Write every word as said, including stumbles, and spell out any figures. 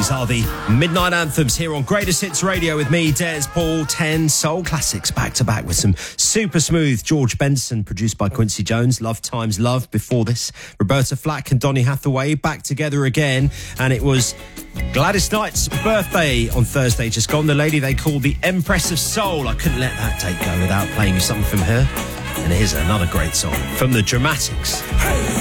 These are the Midnight Anthems here on Greatest Hits Radio with me, Des Paul. ten soul classics back to back with some super smooth George Benson, produced by Quincy Jones. Love Times Love before this. Roberta Flack and Donny Hathaway back together again. And it was Gladys Knight's birthday on Thursday just gone. The lady they called the Empress of Soul. I couldn't let that take go without playing you something from her. And here's another great song from the Dramatics. Hey.